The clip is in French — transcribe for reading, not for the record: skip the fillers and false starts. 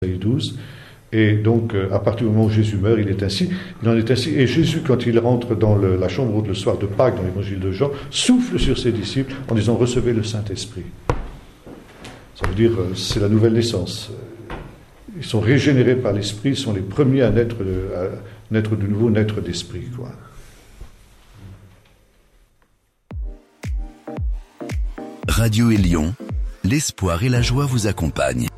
12. Et donc, à partir du moment où Jésus meurt, il en est ainsi. Et Jésus, quand il rentre dans la chambre haute le soir de Pâques, dans l'évangile de Jean, souffle sur ses disciples en disant « Recevez le Saint-Esprit ». Ça veut dire, c'est la nouvelle naissance. Ils sont régénérés par l'Esprit, ils sont les premiers à naître de nouveau, naître d'Esprit, quoi. Radio Élion, l'espoir et la joie vous accompagnent.